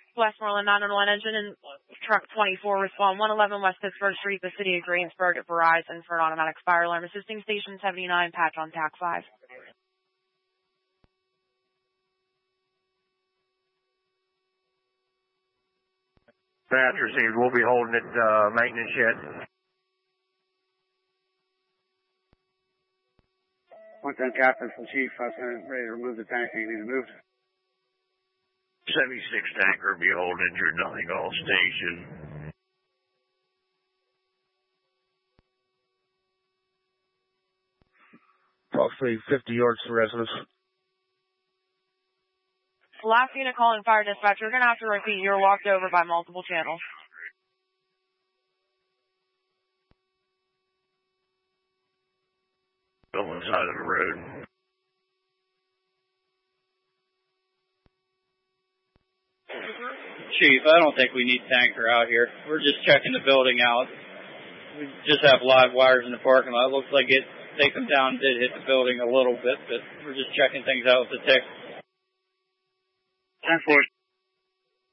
Westmoreland 911 engine and truck 24 respond 111 West Pittsburgh Street, the city of Greensburg at Verizon for an automatic fire alarm. Assisting station 79, patch on TAC 5. Patch received. We'll be holding it maintenance shed. 110 Captain from Chief. I was ready to remove the tank. You need to move. 76 tanker be holding at your Donegal station. Approximately 50 yards to residence. Last unit calling fire dispatch. You're going to have to repeat. You're walked over by multiple channels. Going side of the road. Chief, I don't think we need tanker out here. We're just checking the building out. We just have live wires in the parking lot. It looks like they come down, did hit the building a little bit, but we're just checking things out with the tech. 10-4.